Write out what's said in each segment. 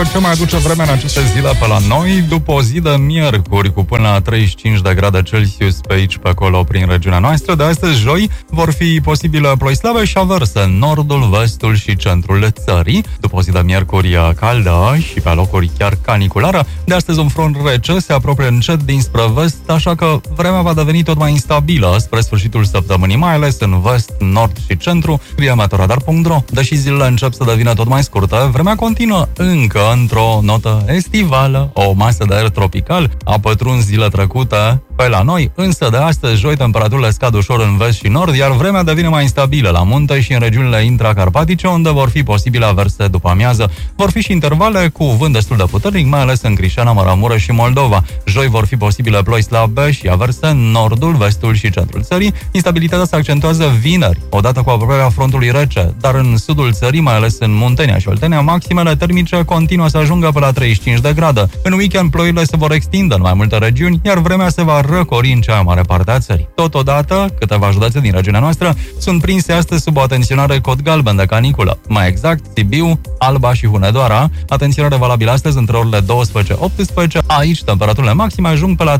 ce mai aduce vremea în aceste zile pe la noi, după o zi de miercuri cu până la 35 de grade Celsius pe aici, pe acolo, prin regiunea noastră. De astăzi, joi, vor fi posibile ploi slabe și averse în nordul, vestul și centrul țării. După o zi de miercuri caldă și pe locuri chiar caniculară, de astăzi un front rece se apropie încet dinspre vest, așa că vremea va deveni tot mai instabilă spre sfârșitul săptămânii, mai ales în vest, nord și centru, scrie meteoradar.ro. Deși zilele încep să devină tot mai scurte, vremea continuă încă într-o notă estivală. O masă de aer tropical a pătruns zile trecute pe la noi, însă de astăzi, joi, temperaturile scad ușor în vest și nord, iar vremea devine mai instabilă la munte și în regiunile intracarpatice, unde vor fi posibile averse după amiază. Vor fi și intervale cu vânt destul de puternic, mai ales în Crișana, Maramureș și Moldova. Joi vor fi posibile ploi slabe și averse în nordul, vestul și centrul țării. Instabilitatea se accentuează vineri, odată cu apropierea frontului rece, dar în sudul țării, mai ales în Muntenia și Oltenia, maximele termice continuă să ajungă pe la 35 de grade. În weekend, ploile se vor extinde în mai multe regiuni, iar vremea se va răcori în cea mai mare parte a țării. Totodată, câteva județe din regiunea noastră sunt prinse astăzi sub o atenționare cod galben de caniculă. Mai exact, Sibiu, Alba și Hunedoara. Atenționare valabilă astăzi între orele 12-18. Aici, temperaturile maxime ajung pe la 34-35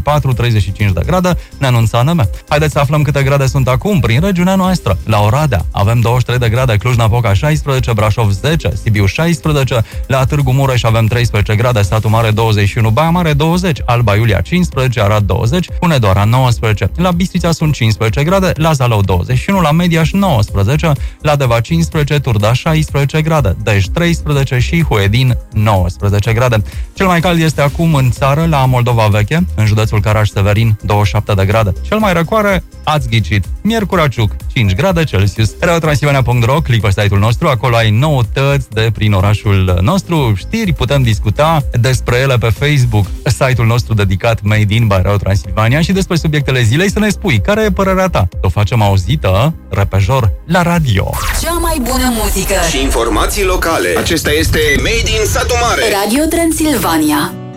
de grade, ne anunță ANM. Haideți să aflăm câte grade sunt acum prin regiunea noastră. La Oradea avem 23 de grade, Cluj-Napoca 16, Brașov 10, Sibiu 16, la Târgu Mureș avem 13 grade, Satu Mare 21, Baia Mare 20, Alba Iulia 15, Arad 20, Hunedoara 19, la Bistrița sunt 15 grade, la Zalău 21, la Mediaș 19, la Deva 15, Turda 16 grade, Dej 13 și Huedin 19 grade. Cel mai cald este acum în țară, la Moldova Veche, în județul Caraș-Severin 27 de grade. Cel mai răcoare, ați ghicit, Miercura Ciuc 5 grade Celsius. Reotransmisiunea.ro, click pe site-ul nostru, acolo ai noutăți de prin orașul nostru, știri, putem discuta despre ele pe Facebook, site-ul nostru dedicat Made in by Reo Transilvania, și despre subiectele zilei să ne spui care e părerea ta. O facem auzită, repejor, la radio. Cea mai bună muzică și informații locale. Acesta este Made in Satu Mare. Radio Transilvania.